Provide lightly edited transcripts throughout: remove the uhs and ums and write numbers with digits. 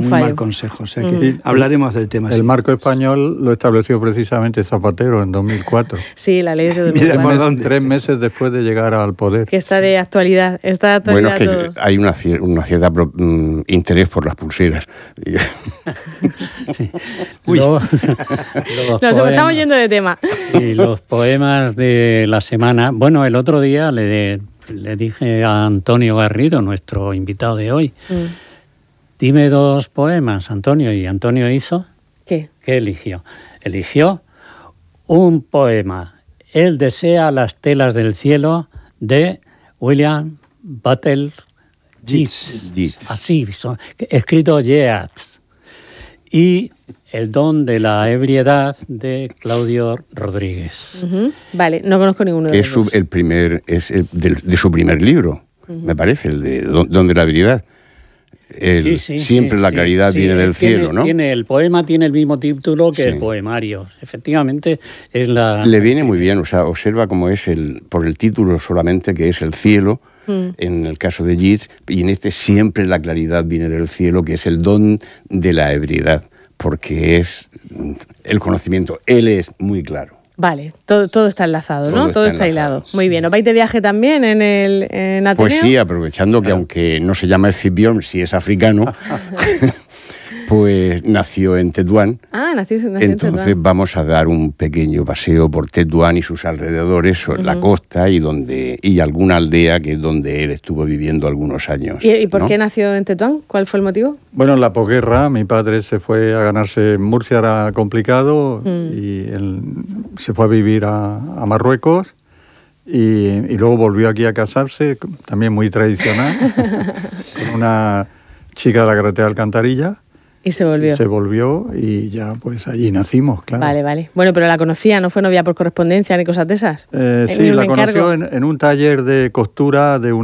muy fallo. mal consejo. O sea que hablaremos del tema. El marco español lo estableció precisamente Zapatero en 2004. Sí, la ley de Mira, 2004. ¿por dónde? 3 meses después de llegar al poder. Que está de actualidad. Está de actualidad Bueno, es que todo. hay una cierta interés por las pulseras. Uy. Nos estamos yendo de tema. Y los poemas de la semana. Bueno, el otro día le dije a Antonio Garrido, nuestro invitado de hoy, dime 2 poemas, Antonio. Y Antonio hizo... ¿Qué? ¿Qué eligió? Eligió un poema, Él desea las telas del cielo, de William Butler Yeats. Así, escrito Yeats. Y El don de la ebriedad, de Claudio Rodríguez. Vale, no conozco ninguno de Que los dos. de su primer libro, me parece, el de Don de la ebriedad. Siempre la claridad viene del cielo, ¿no? El poema tiene el mismo título que el Sí. poemario. Efectivamente, es la... Le viene muy bien, o sea, observa cómo es por el título solamente, que es el cielo, en el caso de Yeats, y en este siempre la claridad viene del cielo, que es el don de la ebriedad, porque es el conocimiento. Él es muy claro. Vale, todo está enlazado, ¿no? Todo está hilado. enlazado, Muy bien. ¿Os vais de viaje también en Ateneo? Pues sí, aprovechando que aunque no se llama Escipión, sí es africano, pues nació en Tetuán. Ah, nació en Tetuán. Entonces vamos a dar un pequeño paseo por Tetuán y sus alrededores, la costa y alguna aldea que es donde él estuvo viviendo algunos años. ¿Y por ¿no? qué nació en Tetuán? ¿Cuál fue el motivo? Bueno, en la posguerra mi padre se fue a ganarse en Murcia, era complicado, y él se fue a vivir a Marruecos y luego volvió aquí a casarse, también muy tradicional, con una chica de la carretera de Alcantarilla. Y se volvió. Se volvió y ya pues allí nacimos, claro. Vale. Bueno, pero la conocía, ¿no fue novia por correspondencia ni cosas de esas? Sí, la conoció en un taller de costura de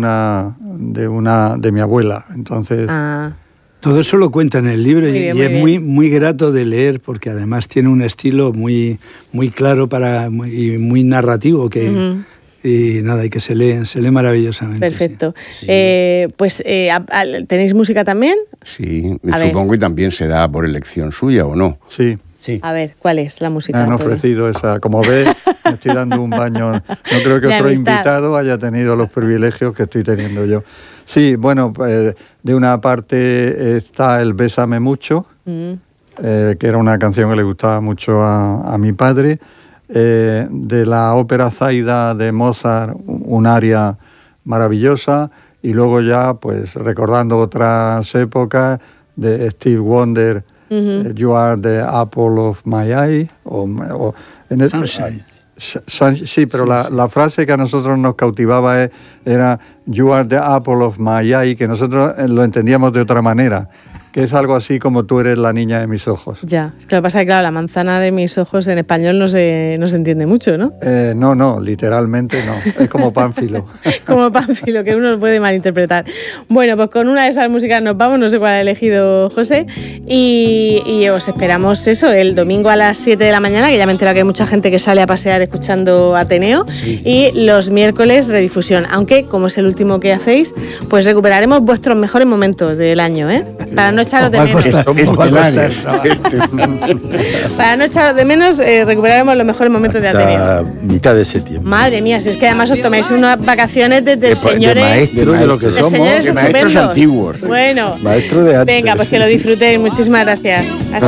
mi abuela. Entonces, todo eso lo cuenta en el libro Muy bien, y es muy grato de leer, porque además tiene un estilo muy claro y muy narrativo y nada, y que se lee maravillosamente. Perfecto. Sí. ¿Tenéis música también? Sí, A supongo que también será por elección suya, ¿o no? sí. A ver, ¿cuál es la música? Me han Antonio? ofrecido esa. Como ves, me estoy dando un baño. No creo que De otro amistad. invitado haya tenido los privilegios que estoy teniendo yo. Sí, bueno, de una parte está el Bésame Mucho, que era una canción que le gustaba mucho a mi padre. De la ópera Zaida de Mozart, un aria maravillosa. Y luego ya, pues recordando otras épocas, de Steve Wonder, You Are the Apple of My Eye. Sunshine. Sí, pero la frase que a nosotros nos cautivaba era You Are the Apple of My Eye, que nosotros lo entendíamos de otra manera, que es algo así como tú eres la niña de mis ojos. Ya, lo que pasa es que, claro, la manzana de mis ojos en español no se entiende mucho, ¿no? No, literalmente no. Es como Pánfilo. Como Pánfilo, que uno lo puede malinterpretar. Bueno, pues con una de esas músicas nos vamos, no sé cuál ha elegido José, y os esperamos eso, el domingo a las 7 de la mañana, que ya me he enterado que hay mucha gente que sale a pasear escuchando Ateneo, y los miércoles redifusión, aunque como es el último que hacéis, pues recuperaremos vuestros mejores momentos del año, ¿eh? Para no echaros de menos. Para no echaros de menos, recuperaremos los mejores momentos de Ateneo. Mitad de septiembre. Madre mía, si es que además os tomáis unas vacaciones de señores... maestro de lo que de somos. señores de maestros estupendos. antiguos. Bueno, Maestro de antes. venga, pues que lo disfrutéis. Muchísimas gracias. Hasta